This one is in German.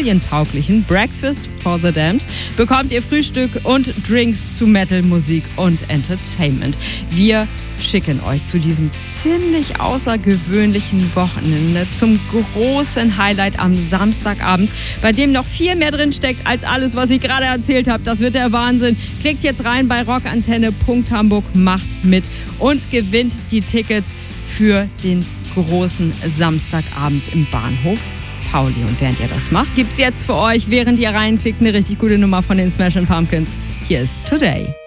familientauglichen Breakfast for the Damned bekommt ihr Frühstück und Drinks zu Metal-Musik und Entertainment. Wir schicken euch zu diesem ziemlich außergewöhnlichen Wochenende zum großen Highlight am Samstagabend, bei dem noch viel mehr drin steckt als alles, was ich gerade erzählt habe. Das wird der Wahnsinn. Klickt jetzt rein bei rockantenne.hamburg, macht mit und gewinnt die Tickets für den großen Samstagabend im Bahnhof Pauli. Und während ihr das macht, gibt's jetzt für euch, während ihr reinklickt, eine richtig gute Nummer von den Smashing Pumpkins. Hier ist Today.